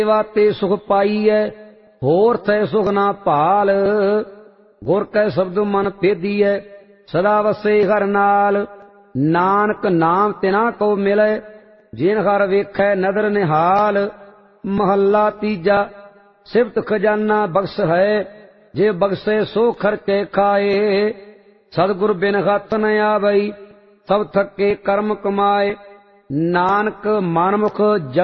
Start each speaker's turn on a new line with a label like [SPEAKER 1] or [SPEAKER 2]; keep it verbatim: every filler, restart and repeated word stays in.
[SPEAKER 1] सेवा ते सुख पाईऐ होर थे सुख ना भाल। गुर कै शब्द मन भेदीऐ सदा वसे हर नाल। नानक नाम तिना को मिले जिन हर वेखै नदर निहाल। महला तीजा सिफत खजाना बख्श है जे बख्शे सो खर्चे खाए। सतगुर बिन हथ न आवई सब थके कर्म कमाए। नानक मनमुख